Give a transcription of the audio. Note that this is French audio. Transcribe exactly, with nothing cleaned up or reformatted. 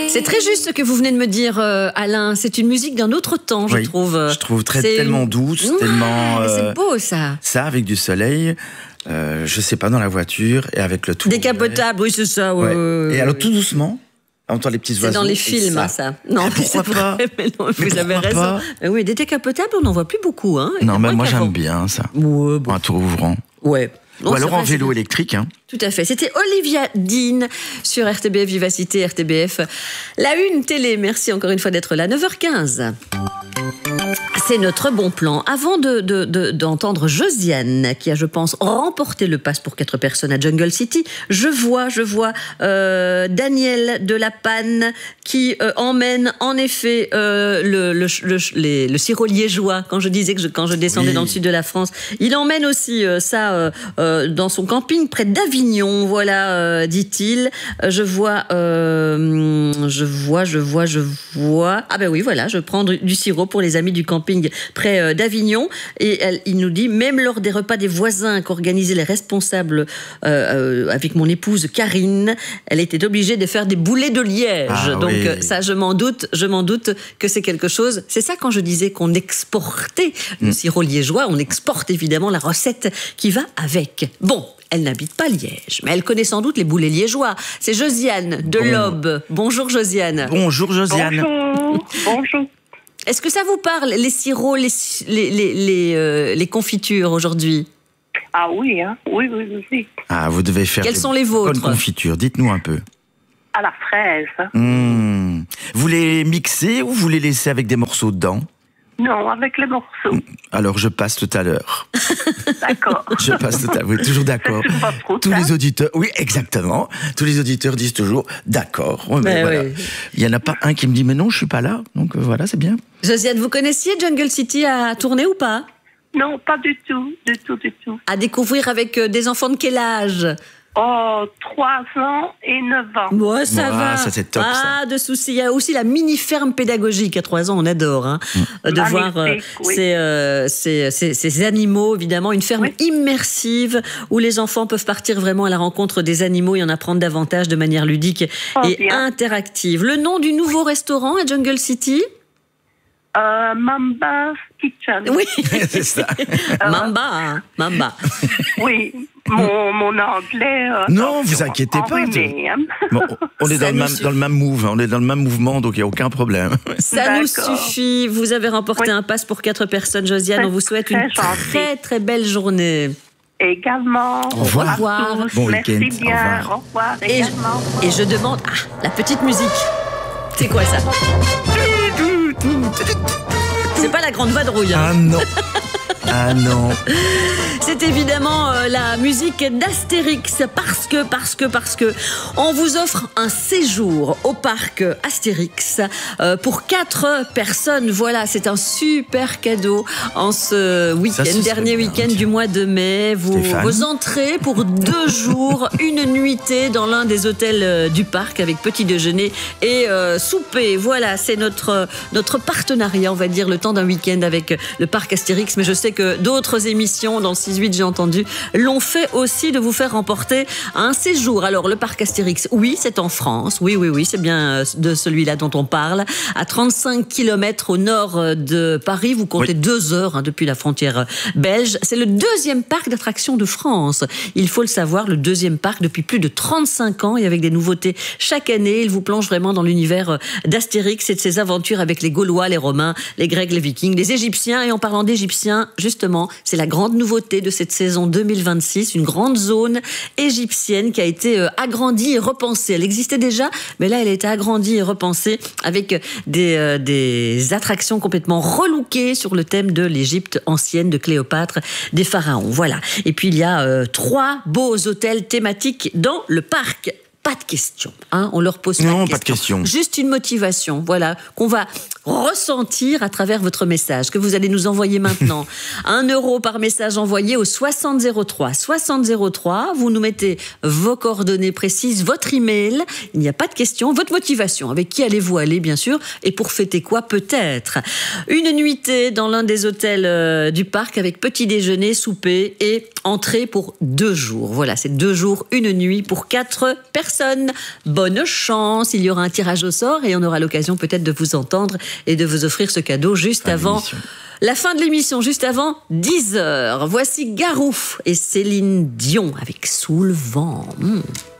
C'est très juste ce que vous venez de me dire, euh, Alain. C'est une musique d'un autre temps, je oui, trouve. Je trouve très, c'est... tellement douce, ouais, tellement... Euh, c'est beau, ça. Ça, avec du soleil, euh, je sais pas, dans la voiture, et avec le tour. Décapotable, oui, c'est ça. Ouais. Ouais. Et alors, tout doucement, on entend les petits oiseaux. C'est dans les films, ça. ça. Non, mais pourquoi pas vrai, mais non, mais vous avez raison. Pas mais oui, des décapotables, on n'en voit plus beaucoup. Hein. Non, mais moi, j'aime bien ça. Ouais, bon. Un tour ouvrant. Ouais. Non, Ou alors vrai, en vélo électrique. Hein. Tout à fait. C'était Olivia Dean sur R T B F Vivacité, R T B F. La une télé, merci encore une fois d'être là. neuf heures quinze. C'est notre bon plan. Avant de, de, de, d'entendre Josiane, qui a, je pense, remporté le pass pour quatre personnes à Jungle City, je vois, je vois euh, Daniel de la Panne qui euh, emmène en effet euh, le, le, le, les, le sirop liégeois. Quand je disais que je, quand je descendais oui. dans le sud de la France, il emmène aussi euh, ça euh, euh, dans son camping près d'Avignon. Voilà, euh, dit-il. Je vois, euh, je vois, je vois, je vois. Ah ben oui, voilà, je prends du, du sirop pour les amis du camping près d'Avignon, et elle, il nous dit, même lors des repas des voisins qu'organisaient les responsables euh, euh, avec mon épouse Karine, elle était obligée de faire des boulets de liège. Ah, donc oui. ça, je m'en doute, je m'en doute que c'est quelque chose. C'est ça quand je disais qu'on exportait mmh. le sirop liégeois, on exporte évidemment la recette qui va avec. Bon. Elle n'habite pas Liège, mais elle connaît sans doute les boulets liégeois. C'est Josiane de bon. l'Aube. Bonjour Josiane. Bonjour Josiane. Bonjour. Bonjour. Est-ce que ça vous parle, les sirops, les, les, les, les, euh, les confitures aujourd'hui? Ah oui, hein. oui, oui, oui. Ah, vous devez faire Quelles sont les vôtres? Bonne confiture, dites-nous un peu. À la fraise. Mmh. Vous les mixez ou vous les laissez avec des morceaux dedans? Non, avec les morceaux. Alors, je passe tout à l'heure. D'accord. Je passe tout à l'heure. Oui, toujours d'accord. Tous les auditeurs, oui, exactement. Tous les auditeurs disent toujours d'accord. Ouais, mais voilà. Oui. Il n'y en a pas un qui me dit, mais non, je ne suis pas là. Donc euh, voilà, c'est bien. Josiane, vous connaissiez Jungle City à tourner ou pas? Non, pas du tout, du tout, du tout. À découvrir avec euh, des enfants de quel âge? Oh, trois ans et neuf ans. Ouais, ça ouais, va. Ça, c'est top, pas ça. de soucis. Il y a aussi la mini-ferme pédagogique. À trois ans, on adore hein, mmh. de Magnifique, voir euh, oui. ces, euh, ces, ces, ces animaux, évidemment. Une ferme oui. immersive où les enfants peuvent partir vraiment à la rencontre des animaux et en apprendre davantage de manière ludique oh, et bien. interactive. Le nom du nouveau restaurant à Jungle City? Euh, Mamba's Kitchen. Oui, c'est ça. Mamba, hein. Mamba. Oui, mon, mon anglais. Euh, non, vous inquiétez pas. Enrhumé, hein. Bon, on est dans le, même, dans le même move, on est dans le même mouvement, donc il n'y a aucun problème. Ça nous suffit. Vous avez remporté oui. un pass pour quatre personnes, Josiane. On vous souhaite une gentil. très très belle journée. Également. Au revoir. Au revoir. Bon Merci week-end. bien. Au revoir. Au revoir et, également. Je, et je demande ah, la petite musique. C'est quoi ça? C'est pas la grande vadrouille. Hein. Ah non. Ah non. C'est évidemment euh, la musique d'Astérix parce que, parce que, parce que on vous offre un séjour au parc Astérix euh, pour quatre personnes. Voilà, c'est un super cadeau en ce week-end, dernier week-end du mois de mai. Vous, vos entrées pour deux jours, une nuitée dans l'un des hôtels euh, du parc avec petit déjeuner et euh, souper. Voilà, c'est notre, notre partenariat, on va dire, le temps d'un week-end avec le parc Astérix. Mais je sais que d'autres émissions dans le six huit, j'ai entendu, l'ont fait aussi de vous faire remporter un séjour. Alors, le parc Astérix, oui, c'est en France. Oui, oui, oui, c'est bien de celui-là dont on parle. À trente-cinq kilomètres au nord de Paris, vous comptez oui. deux heures hein, depuis la frontière belge. C'est le deuxième parc d'attractions de France. Il faut le savoir, le deuxième parc depuis plus de trente-cinq ans et avec des nouveautés chaque année. Il vous plonge vraiment dans l'univers d'Astérix et de ses aventures avec les Gaulois, les Romains, les Grecs, les Vikings, les Égyptiens. Et en parlant d'Égyptiens, justement, c'est la grande nouveauté de cette saison deux mille vingt-six, une grande zone égyptienne qui a été agrandie et repensée. Elle existait déjà, mais là, elle a été agrandie et repensée avec des, euh, des attractions complètement relookées sur le thème de l'Égypte ancienne, de Cléopâtre, des pharaons. Voilà. Et puis, il y a euh, trois beaux hôtels thématiques dans le parc. Pas de questions, hein, on leur pose pas non, de questions. pas de questions. Juste une motivation, voilà, qu'on va ressentir à travers votre message que vous allez nous envoyer maintenant. Un euro par message envoyé au soixante zéro trois. soixante zéro trois, vous nous mettez vos coordonnées précises, votre email, il n'y a pas de questions, votre motivation, avec qui allez-vous aller bien sûr, et pour fêter quoi peut-être. Une nuitée dans l'un des hôtels euh, du parc avec petit déjeuner, souper et entrée pour deux jours. Voilà, c'est deux jours, une nuit pour quatre personnes. personnes. Bonne chance, il y aura un tirage au sort et on aura l'occasion peut-être de vous entendre et de vous offrir ce cadeau juste fin avant la fin de l'émission, juste avant dix heures. Voici Garou et Céline Dion avec Sous le vent. Mmh.